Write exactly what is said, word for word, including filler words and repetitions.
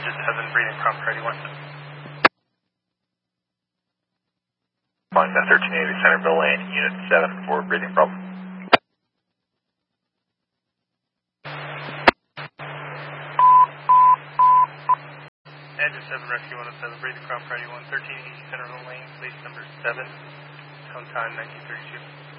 Just seven, breathing prompt, ready one. Flying thirteen eighty Centerville Lane, Unit seven for breathing problem. Engine seven, rescue one oh seven, breathing prompt, ready one. thirteen eighty Centerville Lane, place number seven, tone time nineteen thirty-two.